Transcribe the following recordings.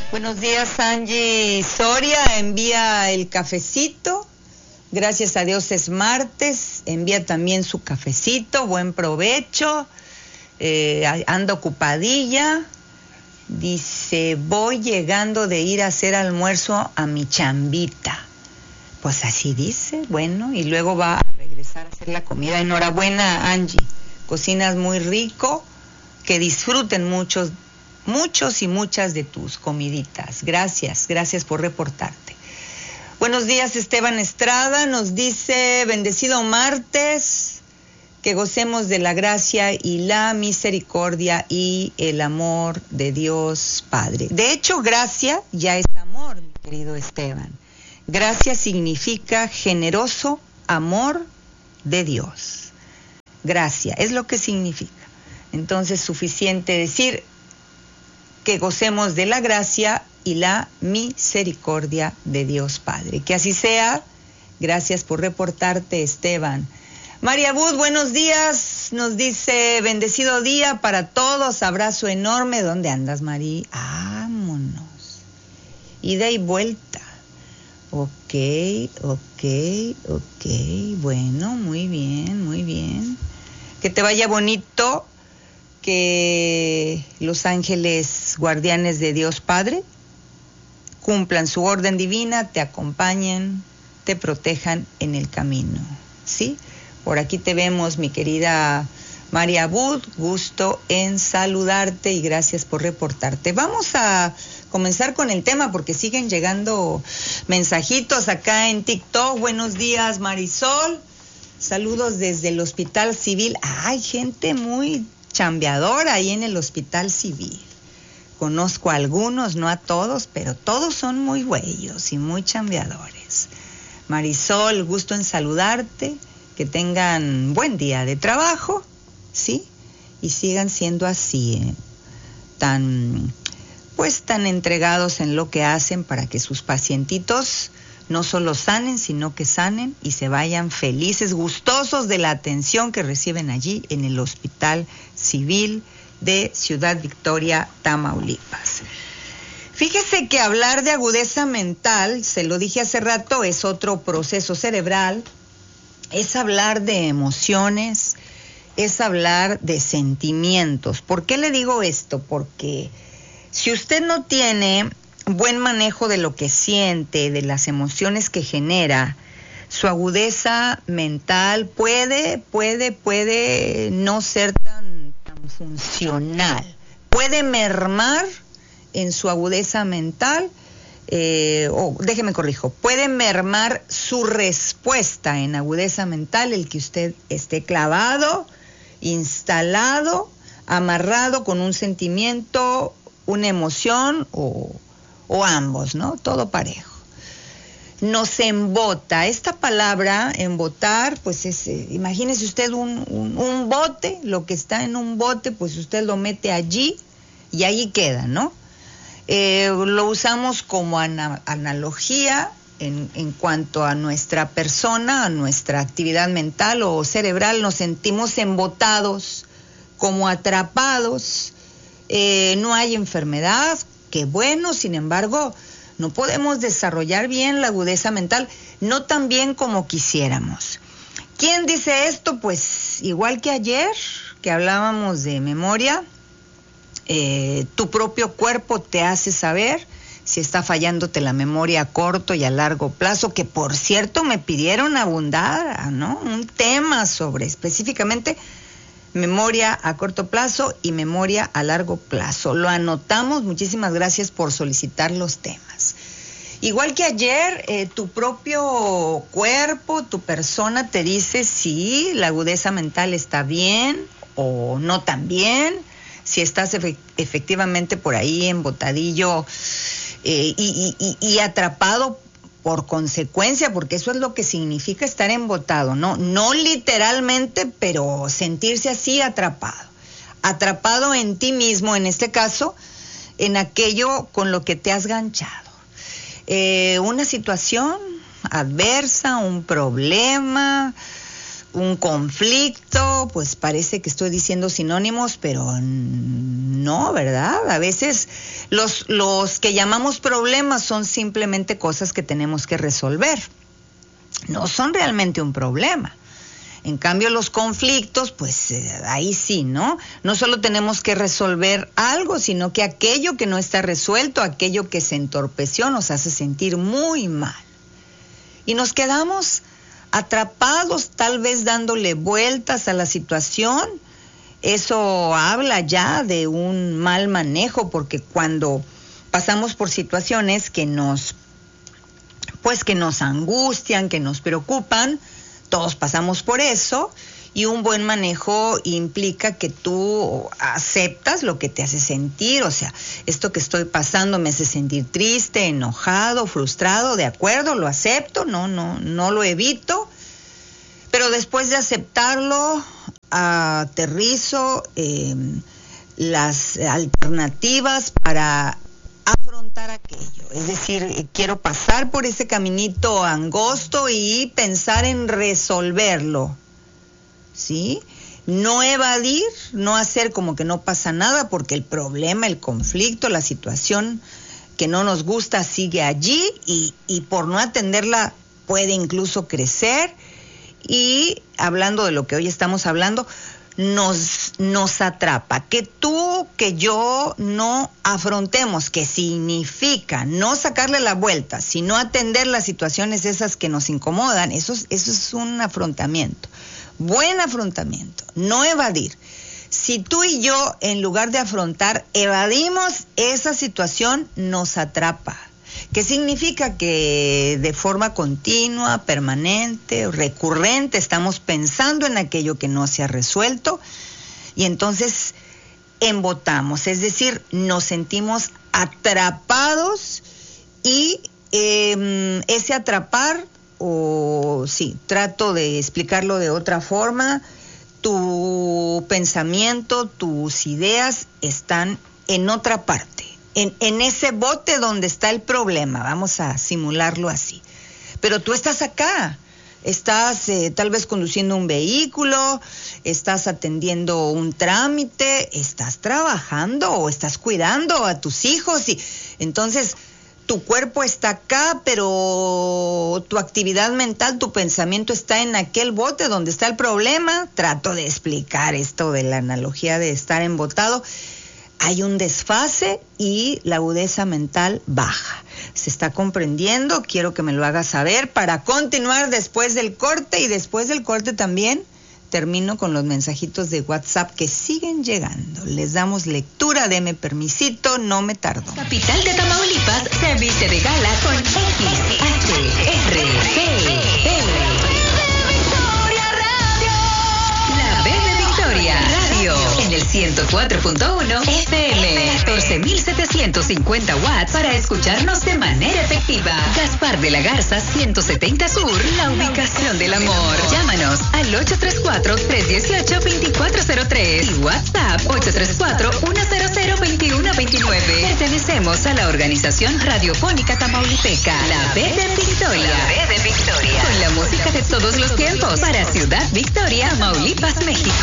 Buenos días, Angie Soria. Envía el cafecito. Gracias a Dios es martes. Envía también su cafecito. Buen provecho. Anda ocupadilla. Dice, voy llegando de ir a hacer almuerzo a mi chambita. Pues así dice, bueno, y luego va a regresar a hacer la comida. Enhorabuena, Angie. Cocinas muy rico. Que disfruten muchos y muchas de tus comiditas. Gracias por reportarte. Buenos días, Esteban Estrada. Nos dice, bendecido martes. Que gocemos de la gracia y la misericordia y el amor de Dios Padre. De hecho, gracia ya es amor, mi querido Esteban. Gracia significa generoso amor de Dios. Gracia es lo que significa. Entonces, suficiente decir que gocemos de la gracia y la misericordia de Dios Padre. Que así sea. Gracias por reportarte, Esteban. María Bud, buenos días. Nos dice, bendecido día para todos. Abrazo enorme. ¿Dónde andas, María? Vámonos. Ida y vuelta. Ok. Bueno, muy bien. Que te vaya bonito. Que los ángeles guardianes de Dios Padre cumplan su orden divina, te acompañen, te protejan en el camino. ¿Sí? Por aquí te vemos, mi querida María Bud. Gusto en saludarte y gracias por reportarte. Vamos a comenzar con el tema porque siguen llegando mensajitos acá en TikTok. Buenos días, Marisol. Saludos desde el Hospital Civil. Hay gente muy chambeadora ahí en el Hospital Civil. Conozco a algunos, no a todos, pero todos son muy güeyos y muy chambeadores. Marisol, gusto en saludarte. Que tengan buen día de trabajo, ¿sí? Y sigan siendo así, tan entregados en lo que hacen para que sus pacientitos no solo sanen, sino que sanen y se vayan felices, gustosos de la atención que reciben allí en el Hospital Civil de Ciudad Victoria, Tamaulipas. Fíjese que hablar de agudeza mental, se lo dije hace rato, es otro proceso cerebral. Es hablar de emociones, es hablar de sentimientos. ¿Por qué le digo esto? Porque si usted no tiene buen manejo de lo que siente, de las emociones que genera, su agudeza mental puede no ser tan funcional. Puede mermar en su agudeza mental. Déjeme corrijo, puede mermar su respuesta en agudeza mental el que usted esté clavado, instalado, amarrado con un sentimiento, una emoción o ambos, ¿no? Todo parejo. Nos embota. Esta palabra, embotar, pues es, imagínese usted un bote, lo que está en un bote, pues usted lo mete allí y ahí queda, ¿no? Lo usamos como analogía en cuanto a nuestra persona, a nuestra actividad mental o cerebral. Nos sentimos embotados, como atrapados. No hay enfermedad, qué bueno, sin embargo, no podemos desarrollar bien la agudeza mental, no tan bien como quisiéramos. ¿Quién dice esto? Pues igual que ayer, que hablábamos de memoria. Tu propio cuerpo te hace saber si está fallándote la memoria a corto y a largo plazo, que por cierto me pidieron abundar, ¿no? Un tema sobre específicamente memoria a corto plazo y memoria a largo plazo. Lo anotamos, muchísimas gracias por solicitar los temas. Igual que ayer, tu propio cuerpo, tu persona te dice si la agudeza mental está bien o no tan bien. Si estás efectivamente por ahí embotadillo y atrapado por consecuencia, porque eso es lo que significa estar embotado, no literalmente, pero sentirse así atrapado en ti mismo, en este caso, en aquello con lo que te has ganchado. Una situación adversa, un problema, un conflicto, pues parece que estoy diciendo sinónimos, pero no, ¿verdad? A veces los que llamamos problemas son simplemente cosas que tenemos que resolver. No son realmente un problema. En cambio, los conflictos, pues ahí sí, ¿no? No solo tenemos que resolver algo, sino que aquello que no está resuelto, aquello que se entorpeció, nos hace sentir muy mal. Y nos quedamos atrapados, tal vez dándole vueltas a la situación. Eso habla ya de un mal manejo, porque cuando pasamos por situaciones que nos angustian, que nos preocupan, todos pasamos por eso, y un buen manejo implica que tú aceptas lo que te hace sentir. O sea, esto que estoy pasando me hace sentir triste, enojado, frustrado, de acuerdo, lo acepto, no lo evito, pero después de aceptarlo, aterrizo las alternativas para afrontar aquello. Es decir, quiero pasar por ese caminito angosto y pensar en resolverlo, ¿sí? No evadir, no hacer como que no pasa nada, porque el problema, el conflicto, la situación que no nos gusta sigue allí, y por no atenderla puede incluso crecer. Y hablando de lo que hoy estamos hablando, nos atrapa. Que tú, que yo no afrontemos, que significa no sacarle la vuelta, sino atender las situaciones esas que nos incomodan, eso es un afrontamiento. Buen afrontamiento, no evadir. Si tú y yo, en lugar de afrontar, evadimos esa situación, nos atrapa. ¿Qué significa? Que de forma continua, permanente, recurrente, estamos pensando en aquello que no se ha resuelto, y entonces embotamos, es decir, nos sentimos atrapados, y ese atrapar, trato de explicarlo de otra forma, tu pensamiento, tus ideas están en otra parte. En ese bote donde está el problema, vamos a simularlo así. Pero tú estás acá, estás tal vez conduciendo un vehículo, estás atendiendo un trámite, estás trabajando o estás cuidando a tus hijos, y entonces tu cuerpo está acá, pero tu actividad mental, tu pensamiento está en aquel bote donde está el problema. Trato de explicar esto de la analogía de estar embotado. Hay un desfase y la agudeza mental baja. ¿Se está comprendiendo? Quiero que me lo hagas saber para continuar después del corte, y después del corte también termino con los mensajitos de WhatsApp que siguen llegando. Les damos lectura, deme permisito, no me tardo. Capital de Tamaulipas se viste de gala con XHRGL. La B de Victoria Radio en el 104.1 FM, 14,750 watts para escucharnos de manera efectiva. Gaspar de la Garza 170 Sur, la ubicación del amor. Llámanos al 834-318-2403 y WhatsApp 834-100-2129. Pertenecemos a la organización radiofónica tamaulipeca, la B de Victoria. La B de Victoria. Con la música de todos los tiempos para Ciudad Victoria, Tamaulipas, México.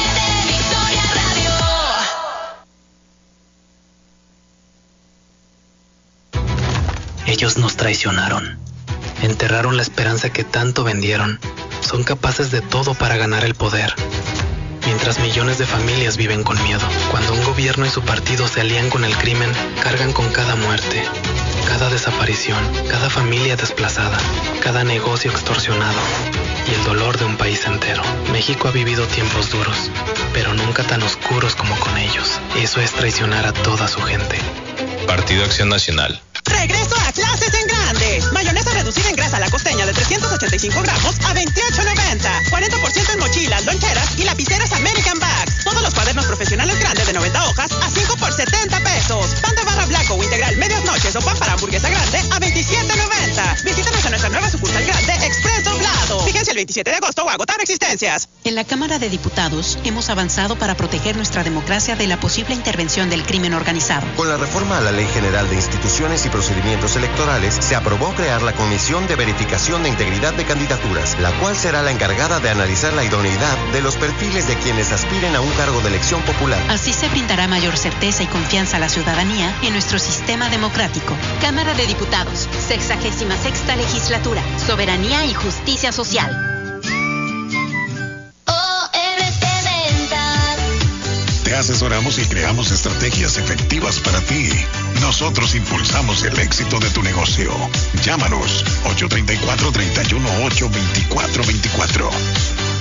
Ellos nos traicionaron, enterraron la esperanza que tanto vendieron, son capaces de todo para ganar el poder. Mientras millones de familias viven con miedo, cuando un gobierno y su partido se alían con el crimen, cargan con cada muerte, cada desaparición, cada familia desplazada, cada negocio extorsionado y el dolor de un país entero. México ha vivido tiempos duros, pero nunca tan oscuros como con ellos. Eso es traicionar a toda su gente. Partido Acción Nacional. Regreso a clases en grande. Mayonesa reducida en grasa la costeña de 385 gramos a $28.90. 40% en mochilas, loncheras y lapiceras American Bags. Todos los cuadernos profesionales grandes de 90 hojas a 5 por $70. Pan de barra blanco o integral medias noches o pan para hamburguesa grande a $27.90. Visítanos en nuestra nueva sucursal grande Express Doblado. Fíjense el 27 de agosto o agotar existencia. contingencias. En la Cámara de Diputados hemos avanzado para proteger nuestra democracia de la posible intervención del crimen organizado. Con la reforma a la Ley General de Instituciones y Procedimientos Electorales, se aprobó crear la Comisión de Verificación de Integridad de Candidaturas, la cual será la encargada de analizar la idoneidad de los perfiles de quienes aspiren a un cargo de elección popular. Así se brindará mayor certeza y confianza a la ciudadanía en nuestro sistema democrático. Cámara de Diputados, 66ª Legislatura, Soberanía y Justicia Social. Te asesoramos y creamos estrategias efectivas para ti. Nosotros impulsamos el éxito de tu negocio. Llámanos 834-318-2424.